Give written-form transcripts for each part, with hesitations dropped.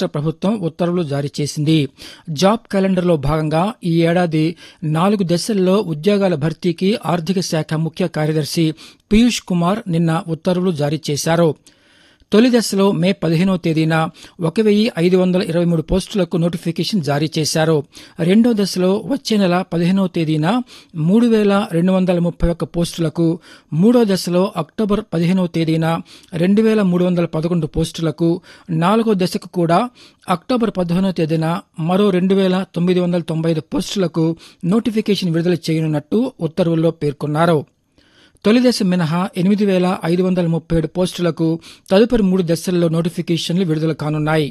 రాష్ట్ర ప్రభుత్వం ఉత్తర్వులు జారీ చేసింది. జాబ్ క్యాలెండర్లో భాగంగా ఈ ఏడాది 4 దశల్లో ఉద్యోగాల భర్తీకి ఆర్థిక శాఖ ముఖ్య కార్యదర్శి పీయూష్ కుమార్ నిన్న ఉత్తర్వులు జారీ చేశారు. తొలి దశలో మే 15వ తేదీన 1523 పోస్టులకు నోటిఫికేషన్ జారీ చేశారు. రెండో దశలో వచ్చే నెల 15వ తేదీన 3231 పోస్టులకు, మూడో దశలో అక్టోబర్ 15వ తేదీన 2311 పోస్టులకు, నాలుగో దశకు కూడా అక్టోబర్ 15వ తేదీన మరో 2995 పోస్టులకు నోటిఫికేషన్ విడుదల చేయనున్నట్టు ఉత్తర్వుల్లో పేర్కొన్నారు. తొలి దశ మినహా 8537 పోస్టులకు తదుపరి 3 దశల్లో నోటిఫికేషన్లు విడుదల కానున్నాయి.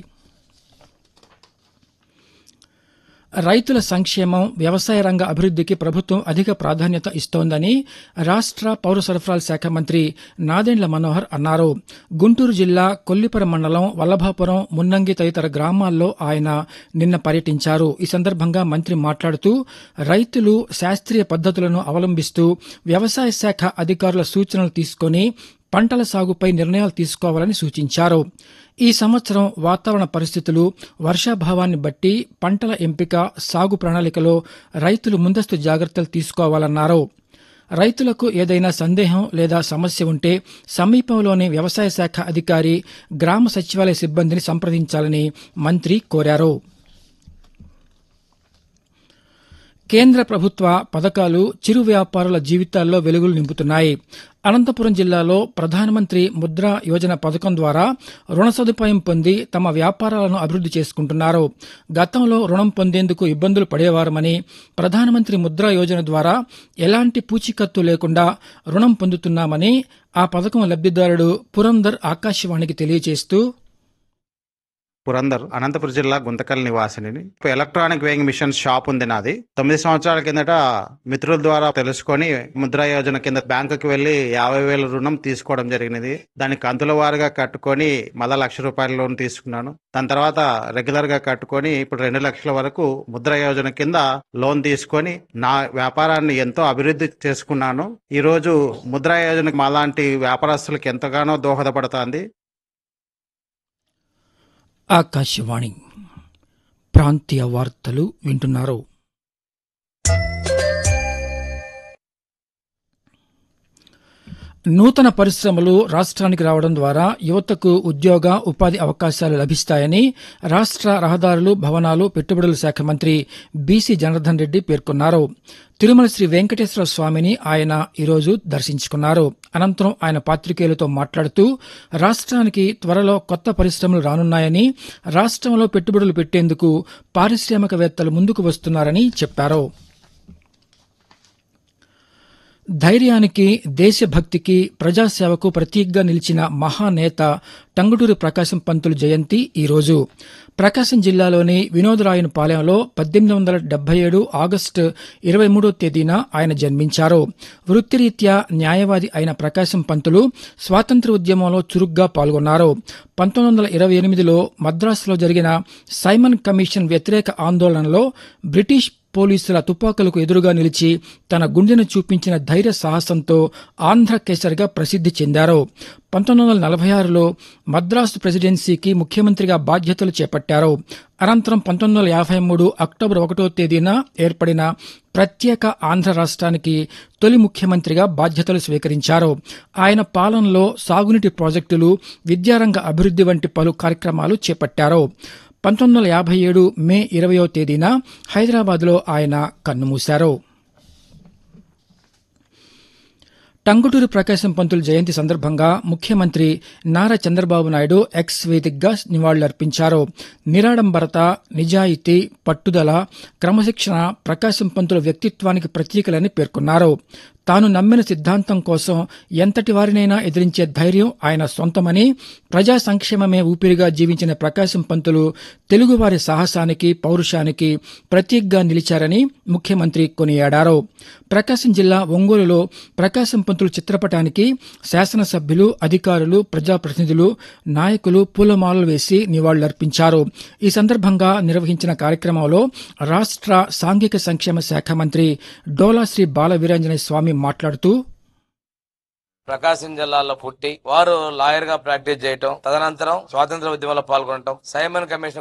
రైతుల సంక్షేమం, వ్యవసాయ రంగ అభివృద్దికి ప్రభుత్వం అధిక ప్రాధాన్యత ఇస్తోందని రాష్ట్ర పౌర సరఫరాల శాఖ మంత్రి నాదెండ్ల మనోహర్ అన్నారు. గుంటూరు జిల్లా కొల్లిపర మండలం వల్లభాపురం, మున్నంగి తదితర గ్రామాల్లో ఆయన నిన్న పర్యటించారు. ఈ సందర్భంగా మంత్రి మాట్లాడుతూ రైతులు శాస్త్రీయ పద్దతులను అవలంబిస్తూ వ్యవసాయ శాఖ అధికారుల సూచనలు తీసుకుని పంటల సాగుపై నిర్ణయాలు తీసుకోవాలని సూచించారు. ఈ సంవత్సరం వాతావరణ పరిస్థితులు, వర్షాభావాన్ని బట్టి పంటల ఎంపిక, సాగు ప్రణాళికలో రైతులు ముందస్తు జాగ్రత్తలు తీసుకోవాలన్నారు. రైతులకు ఏదైనా సందేహం లేదా సమస్య ఉంటే సమీపంలోని వ్యవసాయ శాఖ అధికారి, గ్రామ సచివాలయ సిబ్బందిని సంప్రదించాలని మంత్రి కోరారు. కేంద్ర ప్రభుత్వ పథకాలు చిరు వ్యాపారుల జీవితాల్లో వెలుగులు నింపుతున్నాయి. అనంతపురం జిల్లాలో ప్రధానమంత్రి ముద్రా యోజన పథకం ద్వారా రుణ సదుపాయం పొంది తమ వ్యాపారాలను అభివృద్ది చేసుకుంటున్నారు. గతంలో రుణం పొందేందుకు ఇబ్బందులు పడేవారమని, ప్రధానమంత్రి ముద్రా యోజన ద్వారా ఎలాంటి పూచీకత్తు లేకుండా రుణం పొందుతున్నామని ఆ పథకం లబ్దిదారుడు పురందర్ ఆకాశవాణికి తెలియజేస్తూ, పురందర్, అనంతపురం జిల్లా Guntakal నివాసిని. Electronic weighing machine shop ఉంది నాది. 9 సంవత్సరాల కిందట మిత్రుల ద్వారా తెలుసుకొని ముద్రా యోజన కింద బ్యాంకుకి వెళ్లి 50,000 రుణం తీసుకోవడం జరిగినది. దాన్ని కంతుల వారుగా కట్టుకొని మళ్ళా ₹1,00,000 లోన్ తీసుకున్నాను. దాని తర్వాత రెగ్యులర్ గా కట్టుకొని ఇప్పుడు 2 లక్షల వరకు ముద్రా యోజన కింద లోన్ తీసుకొని నా వ్యాపారాన్ని ఎంతో అభివృద్ధి చేసుకున్నాను. ఈ రోజు ముద్రా యోజన మాలాంటి వ్యాపారస్తులకు ఎంతగానో దోహదపడుతోంది. ఆకాశవాణి ప్రాంతీయ వార్తలు వింటున్నారు. నూతన పరిశ్రమలు రాష్ట్రానికి రావడం ద్వారా యువతకు ఉద్యోగ, ఉపాధి అవకాశాలు లభిస్తాయని రాష్ట్ర రహదారులు, భవనాలు, పెట్టుబడుల శాఖ మంత్రి బీసీ జనార్దన్ రెడ్డి పేర్కొన్నారు. తిరుమల శ్రీ వెంకటేశ్వర స్వామిని ఆయన ఈరోజు దర్శించుకున్నారు. అనంతరం ఆయన పాత్రికేయులతో మాట్లాడుతూ రాష్ట్రానికి త్వరలో కొత్త పరిశ్రమలు రానున్నాయని, రాష్ట్రంలో పెట్టుబడులు పెట్టేందుకు పారిశ్రామికవేత్తలు ముందుకు వస్తున్నారని చెప్పారు. ధైర్యానికి, దేశభక్తికి, ప్రజాసేవకు ప్రతీకగా నిలిచిన మహానేత టంగుటూరి ప్రకాశం పంతులు జయంతి ఈరోజు. ప్రకాశం జిల్లాలోని వినోదరాయనపాలెంలో 1877 ఆగస్టు 23వ తేదీన ఆయన జన్మించారు. వృత్తిరీత్యా న్యాయవాది అయిన ప్రకాశం పంతులు స్వాతంత్ర్య ఉద్యమంలో చురుగ్గా పాల్గొన్నారు. 1928లో మద్రాసులో జరిగిన సైమన్ కమిషన్ వ్యతిరేక ఆందోళనలో బ్రిటిష్ పోలీసుల తుపాకులకు ఎదురుగా నిలిచి తన గుండెను చూపించిన ధైర్య సాహసంతో ఆంధ్ర కేసరిగా ప్రసిద్ది చెందారు. 1946లో మద్రాసు ప్రెసిడెన్సీకి ముఖ్యమంత్రిగా బాధ్యతలు చేపట్టారు. అనంతరం 1953 అక్టోబర్ 1వ తేదీన ఏర్పడిన ప్రత్యేక ఆంధ్ర రాష్ట్రానికి తొలి ముఖ్యమంత్రిగా బాధ్యతలు స్వీకరించారు. ఆయన పాలనలో సాగునీటి ప్రాజెక్టులు, విద్యారంగ అభివృద్ది వంటి పలు కార్యక్రమాలు చేపట్టారు. 1957 మే 20వ తేదీన హైదరాబాద్లో ఆయన కన్నుమూశారు. టంగుటూరి ప్రకాశం పంతులు జయంతి సందర్భంగా ముఖ్యమంత్రి నారా చంద్రబాబు నాయుడు ఎక్స్ వేదికగా నివాళులర్పించారు. నిరాడంబరత, నిజాయితీ, పట్టుదల, క్రమశిక్షణ ప్రకాశం పంతుల వ్యక్తిత్వానికి ప్రతీకలని పేర్కొన్నారు. తాను నమ్మిన సిద్ధాంతం కోసం ఎంతటి వారినైనా ఎదిరించే ధైర్యం ఆయన సొంతమని, ప్రజా సంక్షేమమే ఊపిరిగా జీవించిన ప్రకాశం పంతులు తెలుగువారి సాహసానికి, పౌరుషానికి ప్రతీకగా నిలిచారని ముఖ్యమంత్రి కొనియాడారు. ప్రకాశం జిల్లా ఒంగోలులో ప్రకాశం పంతులు చిత్రపటానికి శాసనసభ్యులు, అధికారులు, ప్రజాప్రతినిధులు, నాయకులు పూలమాలలు వేసి నివాళులర్పించారు. ఈ సందర్భంగా నిర్వహించిన కార్యక్రమంలో రాష్ట్ర సాంఘిక సంక్షేమ శాఖ మంత్రి డోలా శ్రీ బాల వీరాంజనేయ స్వామి మాట్లాడుతూ, ప్రకాశం జిల్లాలో పుట్టి వారు లాయర్ గా ప్రాక్టీస్ చేయటం, తదనంతరం స్వాతంత్ర ఉద్యమంలో పాల్గొనటం, సైమన్ కమిషన్